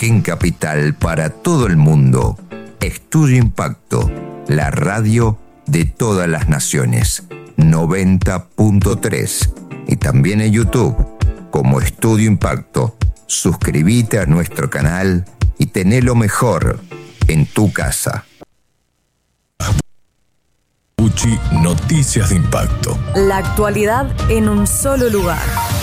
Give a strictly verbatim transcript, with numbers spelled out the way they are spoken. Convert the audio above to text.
Neuquén Capital para todo el mundo. Estudio Impacto, la radio de todas las naciones. noventa punto tres. Y también en YouTube como Estudio Impacto. Suscríbete a nuestro canal y tené lo mejor en tu casa. Uchi Noticias de Impacto. La actualidad en un solo lugar.